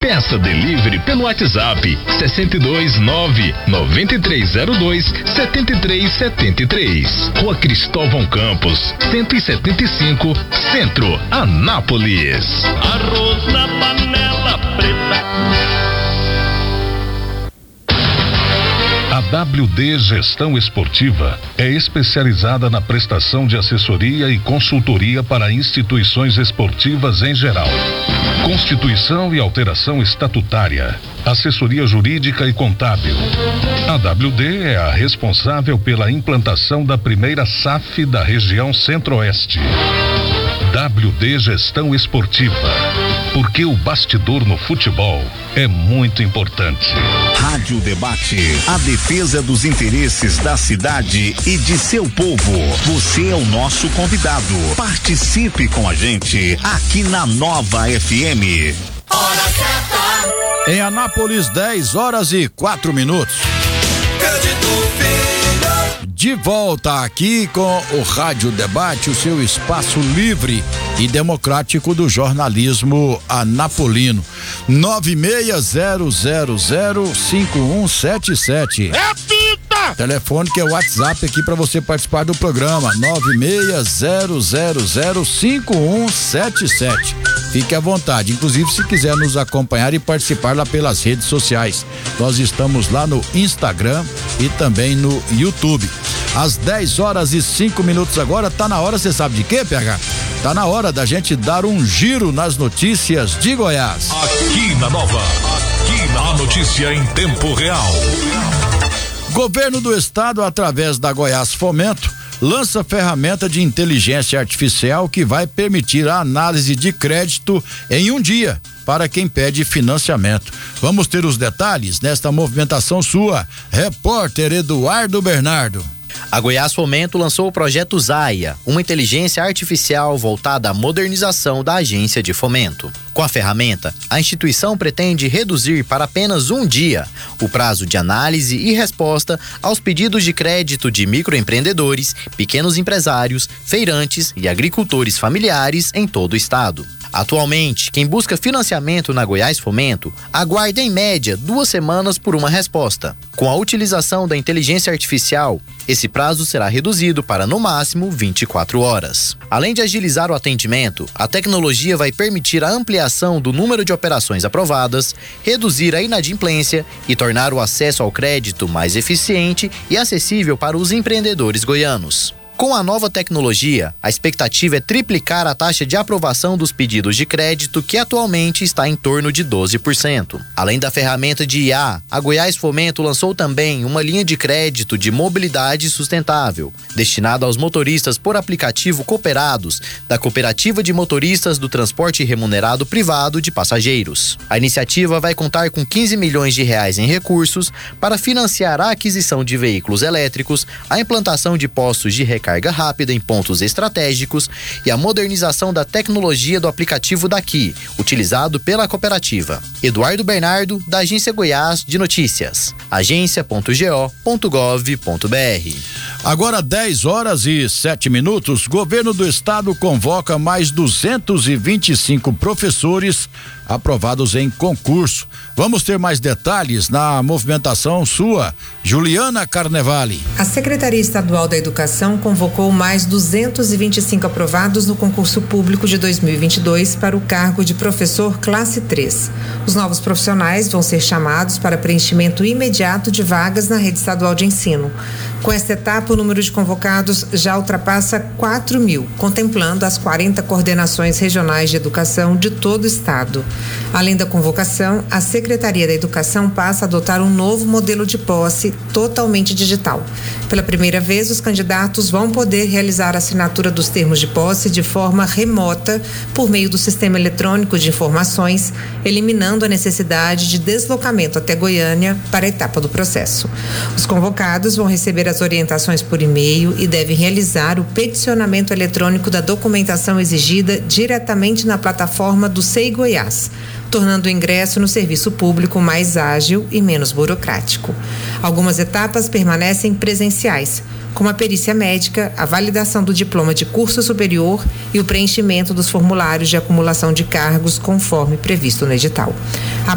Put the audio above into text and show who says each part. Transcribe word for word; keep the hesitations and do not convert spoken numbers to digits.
Speaker 1: Peça delivery pelo WhatsApp sessenta e dois nove nove três zero dois sete três sete três. Rua Cristóvão Campos, cento e setenta e cinco, Centro, Anápolis.
Speaker 2: Arroz na panela preta.
Speaker 3: A W D Gestão Esportiva é especializada na prestação de assessoria e consultoria para instituições esportivas em geral. Constituição e alteração estatutária, assessoria jurídica e contábil. A W D é a responsável pela implantação da primeira S A F da região Centro-Oeste. W D Gestão Esportiva, porque o bastidor no futebol é muito importante.
Speaker 4: Rádio Debate, a defesa dos interesses da cidade e de seu povo. Você é o nosso convidado. Participe com a gente aqui na Nova F M.
Speaker 5: Hora certa.
Speaker 6: Em Anápolis, dez horas e quatro minutos. De volta aqui com o Rádio Debate, o seu espaço livre e democrático do jornalismo anapolino. nove seis zero zero zero cinco um sete sete.
Speaker 5: Repita!
Speaker 6: Telefone que é o WhatsApp aqui para você participar do programa. nove seis zero zero zero cinco um sete sete. Fique à vontade, inclusive se quiser nos acompanhar e participar lá pelas redes sociais. Nós estamos lá no Instagram e também no YouTube. Às dez horas e cinco minutos agora, tá na hora, você sabe de quê, P H? Tá na hora da gente dar um giro nas notícias de Goiás.
Speaker 3: Aqui na Nova, aqui na notícia em tempo real.
Speaker 6: Governo do estado, através da Goiás Fomento, lança ferramenta de inteligência artificial que vai permitir a análise de crédito em um dia para quem pede financiamento. Vamos ter os detalhes nesta movimentação sua, repórter Eduardo Bernardo.
Speaker 7: A Goiás Fomento lançou o projeto Zaia, uma inteligência artificial voltada à modernização da agência de fomento. Com a ferramenta, a instituição pretende reduzir para apenas um dia o prazo de análise e resposta aos pedidos de crédito de microempreendedores, pequenos empresários, feirantes e agricultores familiares em todo o estado. Atualmente, quem busca financiamento na Goiás Fomento aguarda em média duas semanas por uma resposta. Com a utilização da inteligência artificial, esse prazo será reduzido para no máximo vinte e quatro horas. Além de agilizar o atendimento, a tecnologia vai permitir a ampliação do número de operações aprovadas, reduzir a inadimplência e tornar o acesso ao crédito mais eficiente e acessível para os empreendedores goianos. Com a nova tecnologia, a expectativa é triplicar a taxa de aprovação dos pedidos de crédito, que atualmente está em torno de doze por cento. Além da ferramenta de I A, a Goiás Fomento lançou também uma linha de crédito de mobilidade sustentável, destinada aos motoristas por aplicativo cooperados da Cooperativa de Motoristas do Transporte Remunerado Privado de Passageiros. A iniciativa vai contar com quinze milhões de reais em recursos para financiar a aquisição de veículos elétricos, a implantação de postos de recarga carga rápida em pontos estratégicos e a modernização da tecnologia do aplicativo Daqui, utilizado pela cooperativa. Eduardo Bernardo, da Agência Goiás de Notícias, agência ponto go ponto gov ponto br.
Speaker 6: Agora dez horas e sete minutos, governo do estado convoca mais duzentos e vinte e cinco professores aprovados em concurso. Vamos ter mais detalhes na movimentação sua, Juliana Carnevale.
Speaker 8: A Secretaria Estadual da Educação convocou mais duzentos e vinte e cinco aprovados no concurso público de dois mil e vinte e dois para o cargo de professor classe três. Os novos profissionais vão ser chamados para preenchimento imediato de vagas na rede estadual de ensino. Com esta etapa, o número de convocados já ultrapassa quatro mil, contemplando as quarenta coordenações regionais de educação de todo o estado. Além da convocação, a Secretaria da Educação passa a adotar um novo modelo de posse totalmente digital. Pela primeira vez, os candidatos vão poder realizar a assinatura dos termos de posse de forma remota por meio do sistema eletrônico de informações, eliminando a necessidade de deslocamento até Goiânia para a etapa do processo. Os convocados vão receber as orientações por e-mail e devem realizar o peticionamento eletrônico da documentação exigida diretamente na plataforma do S E I Goiás, tornando o ingresso no serviço público mais ágil e menos burocrático. Algumas etapas permanecem presenciais, como a perícia médica, a validação do diploma de curso superior e o preenchimento dos formulários de acumulação de cargos conforme previsto no edital. A